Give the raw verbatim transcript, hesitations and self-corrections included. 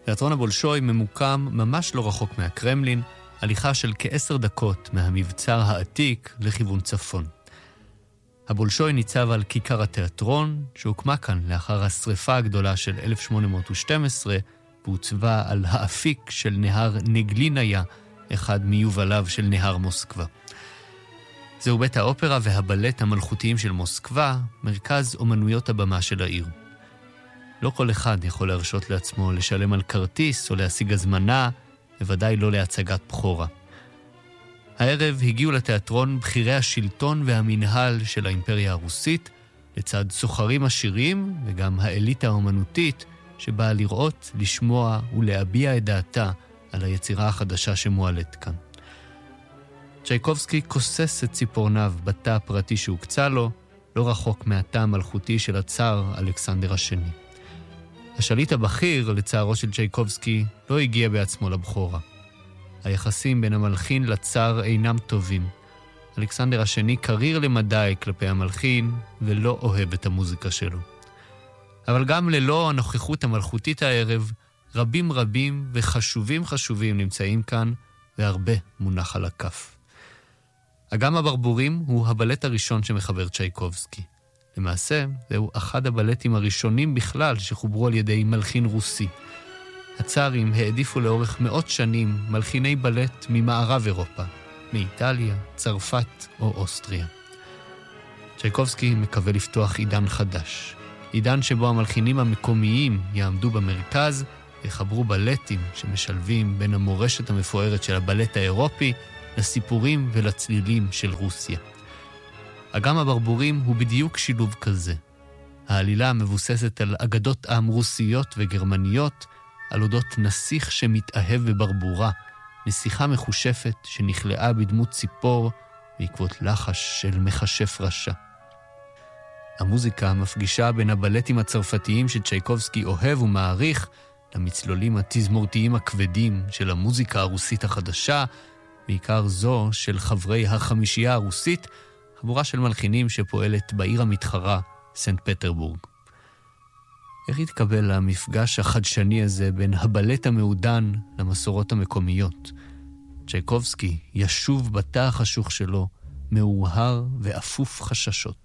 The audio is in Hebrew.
תיאטרון הבולשוי ממוקם ממש לא רחוק מהקרמלין, הליכה של כעשר דקות מהמבצר העתיק לכיוון צפון. הבולשוי ניצב על כיכר התיאטרון, שהוקמה כאן לאחר השריפה הגדולה של אלף שמונה מאות ושתים עשרה, והוצבה על האפיק של נהר נגליניה, אחד מיובליו של נהר מוסקבה. זהו בית האופרה והבלט המלכותיים של מוסקבה, מרכז אומנויות הבמה של העיר. לא כל אחד יכול להרשות לעצמו לשלם על כרטיס או להשיג הזמנה, בוודאי לא להצגת בחורה. הערב הגיעו לתיאטרון בחירי השלטון והמנהל של האימפריה הרוסית, לצד סוחרים עשירים וגם האליטה האומנותית, שבאה לראות, לשמוע ולהביע את דעתה על היצירה החדשה שמועלת כאן. צ'ייקובסקי כוסס את ציפורניו בתא הפרטי שהוקצה לו, לא רחוק מהתא המלכותי של הצאר אלכסנדר השני. השליט הבכיר, לצערו של צ'ייקובסקי, לא הגיע בעצמו לבחורה. היחסים בין המלחין לצאר אינם טובים. אלכסנדר השני קריר למדי כלפי המלחין ולא אוהב את המוזיקה שלו. אבל גם ללא הנוכחות המלכותית הערב, רבים רבים וחשובים חשובים נמצאים כאן, והרבה מונח על הכף. אגם הברבורים הוא הבלט הראשון שמחבר צ'ייקובסקי. למעשה, זהו אחד הבלטים הראשונים בכלל שחוברו על ידי מלחין רוסי. הצארים העדיפו לאורך מאות שנים מלחיני בלט ממערב אירופה, מאיטליה, צרפת או אוסטריה. צ'ייקובסקי מקווה לפתוח עידן חדש. עידן שבו המלחינים המקומיים יעמדו במרכז ויחברו בלטים שמשלבים בין המורשת המפוארת של הבלט האירופי לסיפורים ולצלילים של רוסיה. אגם הברבורים הוא בדיוק שילוב כזה. העלילה מבוססת על אגדות עם רוסיות וגרמניות, על אודות נסיך שמתאהב בברבורה, נסיכה מחושפת שנכלאה בדמות ציפור בעקבות לחש של מחשף רשע. המוזיקה מפגישה בין הבלטים הצרפתיים שצ'ייקובסקי אוהב ומעריך למצלולים התזמורתיים הכבדים של המוזיקה הרוסית החדשה, בעיקר זו של חברי החמישייה הרוסית, חבורה של מלחינים שפועלת בעיר המתחרה, סנט פטרבורג. איך התקבל המפגש החדשני הזה בין הבלט המעודן למסורות המקומיות? צ'ייקובסקי ישוב בתא החשוך שלו, מאוהר ואפוף חששות.